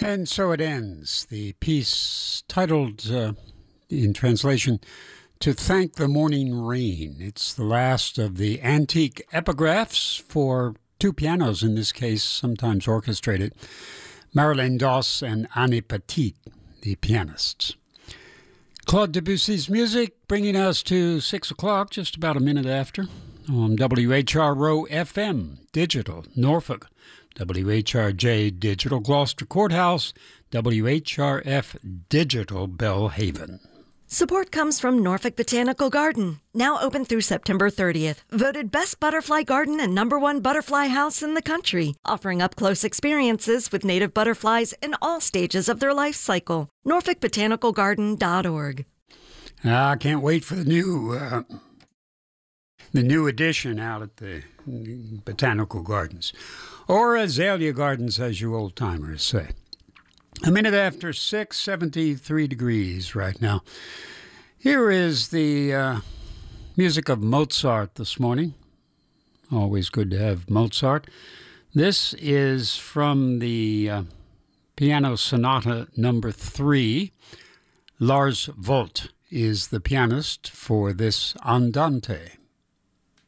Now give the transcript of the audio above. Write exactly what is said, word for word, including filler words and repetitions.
And so it ends. The piece titled, uh, in translation, To Thank the Morning Rain. It's the last of the antique epigraphs for two pianos, in this case, sometimes orchestrated. Marilyn Doss and Annie Petit, the pianists. Claude Debussy's music bringing us to six o'clock, just about a minute after, on W H R Row F M, Digital, Norfolk, W H R J Digital, Gloucester Courthouse, W H R F Digital, Belhaven. Support comes from Norfolk Botanical Garden, now open through September thirtieth. Voted best butterfly garden and number one butterfly house in the country, offering up-close experiences with native butterflies in all stages of their life cycle. norfolk botanical garden dot org. I can't wait for the new uh, the new edition out at the Botanical Gardens, or Azalea Gardens, as you old-timers say. A minute after six, seventy-three degrees right now. Here is the uh, music of Mozart this morning. Always good to have Mozart. This is from the uh, Piano Sonata number three. Lars Volt is the pianist for this Andante.